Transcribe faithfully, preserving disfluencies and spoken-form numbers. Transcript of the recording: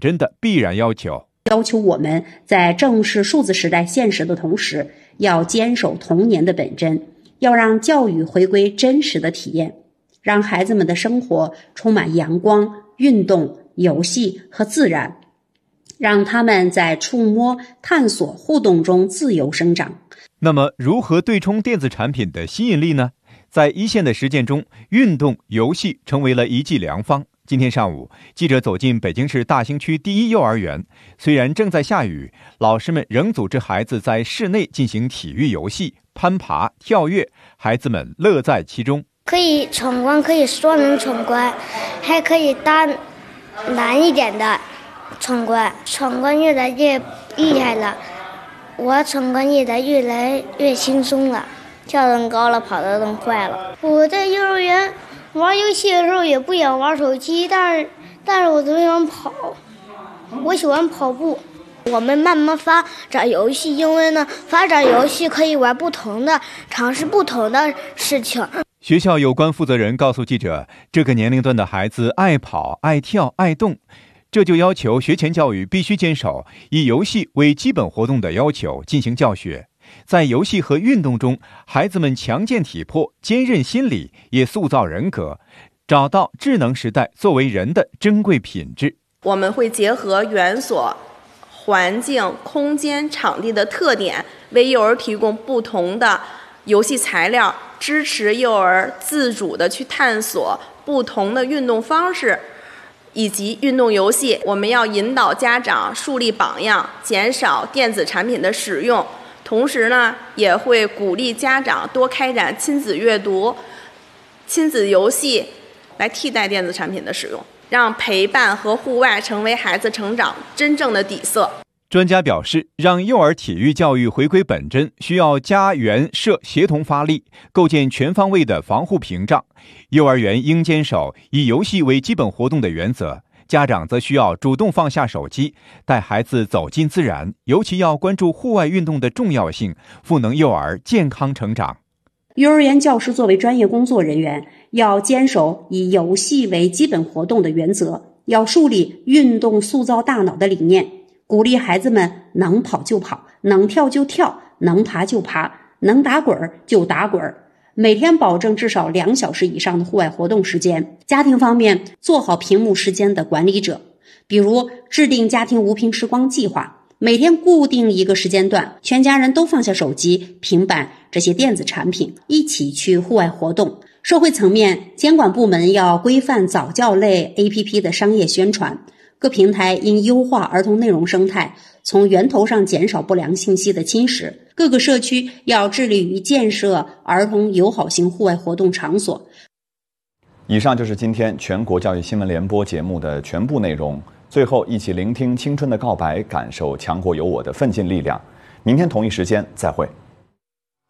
真的必然要求。 要求我们在正视数字时代现实的同时，要坚守童年的本真，要让教育回归真实的体验，让孩子们的生活充满阳光、运动、游戏和自然，让他们在触摸、探索、互动中自由生长。 那么，如何对冲电子产品的吸引力呢？在一线的实践中，运动、游戏成为了一剂良方。今天上午，记者走进北京市大兴区第一幼儿园，虽然正在下雨，老师们仍组织孩子在室内进行体育游戏、攀爬、跳跃，孩子们乐在其中。 可以闯关，可以双人闯关，还可以搭难一点的闯关，闯关越来越厉害了，我闯关也来越来越轻松了，跳得高了，跑得更快了。我在幼儿园玩游戏的时候也不想玩手机，但是但是我总想跑，我喜欢跑步。我们慢慢发展游戏，因为呢，发展游戏可以玩不同的，尝试不同的事情。 学校有关负责人告诉记者，这个年龄段的孩子爱跑、爱跳、爱动，这就要求学前教育必须坚守以游戏为基本活动的要求进行教学。在游戏和运动中，孩子们强健体魄、坚韧心理，也塑造人格，找到智能时代作为人的珍贵品质。 我们会结合园所环境、空间、场地的特点，为幼儿提供不同的游戏材料，支持幼儿自主地去探索不同的运动方式以及运动游戏。我们要引导家长树立榜样，减少电子产品的使用，同时呢，也会鼓励家长多开展亲子阅读、亲子游戏来替代电子产品的使用，让陪伴和户外成为孩子成长真正的底色。 专家表示，让幼儿体育教育回归本真，需要家园社协同发力，构建全方位的防护屏障。幼儿园应坚守以游戏为基本活动的原则，家长则需要主动放下手机，带孩子走进自然，尤其要关注户外运动的重要性，赋能幼儿健康成长。 幼儿园教师作为专业工作人员，要坚守以游戏为基本活动的原则，要树立运动塑造大脑的理念，鼓励孩子们能跑就跑，能跳就跳，能爬就爬，能打滚就打滚，每天保证至少两小时以上的户外活动时间。家庭方面，做好屏幕时间的管理者，比如制定家庭无屏时光计划，每天固定一个时间段，全家人都放下手机、平板这些电子产品，一起去户外活动。社会层面，监管部门要规范早教类 A P P 的商业宣传，各平台应优化儿童内容生态，从源头上减少不良信息的侵蚀。各个社区要致力于建设儿童友好型户外活动场所。 以上就是今天全国教育新闻联播节目的全部内容。最后，一起聆听青春的告白，感受强国有我的奋进力量。明天同一时间再会。